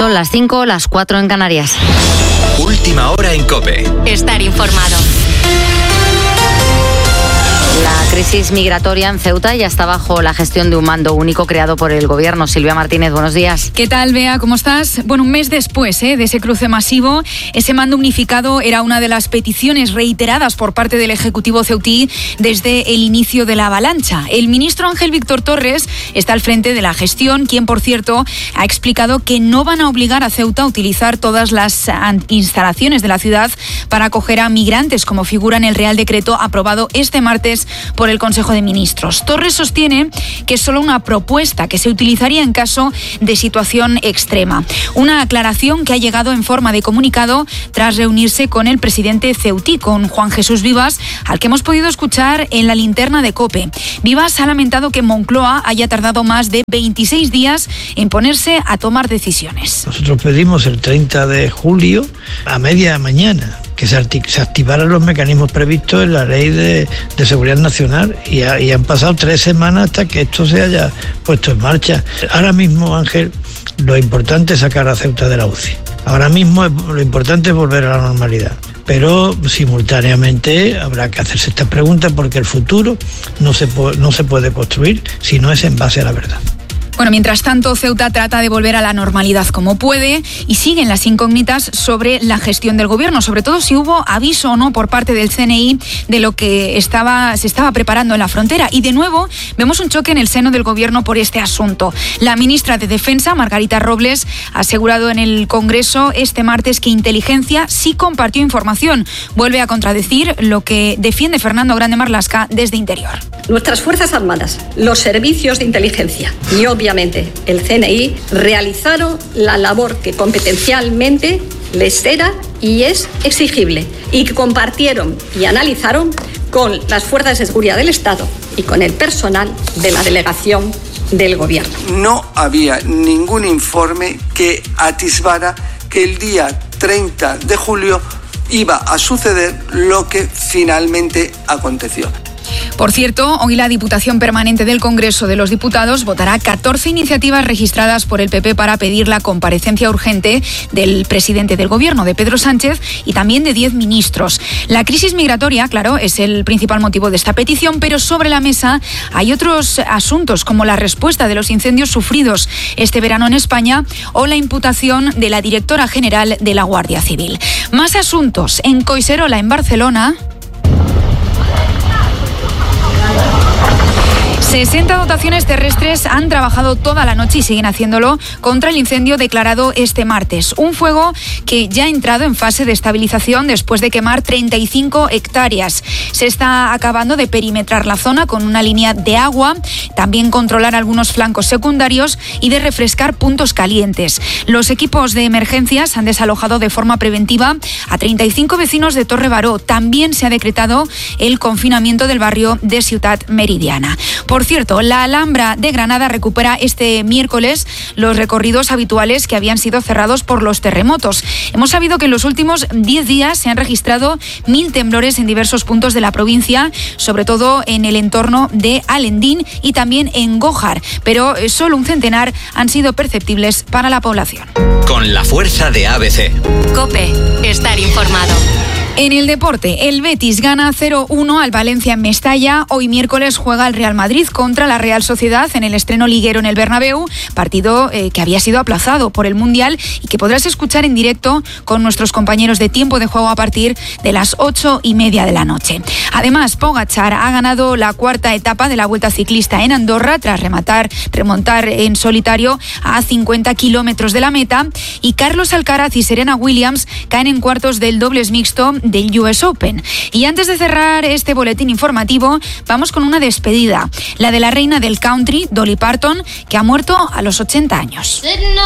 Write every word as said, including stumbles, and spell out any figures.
Son las cinco, las cuatro en Canarias. Última hora en COPE. Estar informado. La crisis migratoria en Ceuta ya está bajo la gestión de un mando único creado por el Gobierno. Silvia Martínez, buenos días. ¿Qué tal, Bea? ¿Cómo estás? Bueno, un mes después ¿eh? de ese cruce masivo, ese mando unificado era una de las peticiones reiteradas por parte del Ejecutivo ceutí desde el inicio de la avalancha. El ministro Ángel Víctor Torres está al frente de la gestión, quien, por cierto, ha explicado que no van a obligar a Ceuta a utilizar todas las instalaciones de la ciudad para acoger a migrantes, como figura en el Real Decreto aprobado este martes por el Consejo de Ministros. Torres sostiene que es solo una propuesta que se utilizaría en caso de situación extrema. Una aclaración que ha llegado en forma de comunicado tras reunirse con el presidente ceutí, con Juan Jesús Vivas, al que hemos podido escuchar en la linterna de COPE. Vivas ha lamentado que Moncloa haya tardado más de veintiséis días en ponerse a tomar decisiones. Nosotros pedimos el treinta de julio a media mañana que se, artic- se activaran los mecanismos previstos en la Ley de, de Seguridad Nacional y, ha, y han pasado tres semanas hasta que esto se haya puesto en marcha. Ahora mismo, Ángel, lo importante es sacar a Ceuta de la U C I. Ahora mismo lo importante es volver a la normalidad. Pero simultáneamente habrá que hacerse estas preguntas porque el futuro no se, po- no se puede construir si no es en base a la verdad. Bueno, mientras tanto, Ceuta trata de volver a la normalidad como puede y siguen las incógnitas sobre la gestión del Gobierno, sobre todo si hubo aviso o no por parte del C N I de lo que estaba, se estaba preparando en la frontera. Y de nuevo vemos un choque en el seno del Gobierno por este asunto. La ministra de Defensa, Margarita Robles, ha asegurado en el Congreso este martes que Inteligencia sí compartió información. Vuelve a contradecir lo que defiende Fernando Grande Marlaska desde Interior. Nuestras Fuerzas Armadas, los servicios de inteligencia y obviamente el C N I realizaron la labor que competencialmente les era y es exigible y que compartieron y analizaron con las fuerzas de seguridad del Estado y con el personal de la delegación del Gobierno. No había ningún informe que atisbara que el día treinta de julio iba a suceder lo que finalmente aconteció. Por cierto, hoy la Diputación Permanente del Congreso de los Diputados votará catorce iniciativas registradas por el P P para pedir la comparecencia urgente del presidente del Gobierno, de Pedro Sánchez, y también de diez ministros. La crisis migratoria, claro, es el principal motivo de esta petición, pero sobre la mesa hay otros asuntos, como la respuesta de los incendios sufridos este verano en España o la imputación de la directora general de la Guardia Civil. Más asuntos. En Collserola, en Barcelona, sesenta dotaciones terrestres han trabajado toda la noche y siguen haciéndolo contra el incendio declarado este martes. Un fuego que ya ha entrado en fase de estabilización después de quemar treinta y cinco hectáreas. Se está acabando de perimetrar la zona con una línea de agua, también controlar algunos flancos secundarios y de refrescar puntos calientes. Los equipos de emergencias han desalojado de forma preventiva a treinta y cinco vecinos de Torre Baró. También se ha decretado el confinamiento del barrio de Ciutat Meridiana. Por cierto, la Alhambra de Granada recupera este miércoles los recorridos habituales que habían sido cerrados por los terremotos. Hemos sabido que en los últimos diez días se han registrado mil temblores en diversos puntos de la provincia, sobre todo en el entorno de Alendín y también en Gójar, pero solo un centenar han sido perceptibles para la población. Con la fuerza de A B C. COPE, estar informado. En el deporte, el Betis gana cero uno al Valencia en Mestalla. Hoy miércoles juega el Real Madrid contra la Real Sociedad en el estreno liguero en el Bernabéu, partido eh, que había sido aplazado por el Mundial y que podrás escuchar en directo con nuestros compañeros de Tiempo de Juego a partir de las ocho y media de la noche. Además, Pogačar ha ganado la cuarta etapa de la Vuelta Ciclista en Andorra tras rematar, remontar en solitario a cincuenta kilómetros de la meta, y Carlos Alcaraz y Serena Williams caen en cuartos del dobles mixto del U S Open. Y antes de cerrar este boletín informativo, vamos con una despedida, la de la reina del country, Dolly Parton, que ha muerto a los ochenta años.